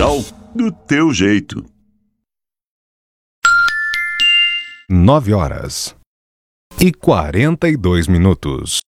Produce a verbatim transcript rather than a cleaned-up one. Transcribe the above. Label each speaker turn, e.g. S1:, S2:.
S1: Rural do teu jeito.
S2: Nove horas e quarenta e dois minutos.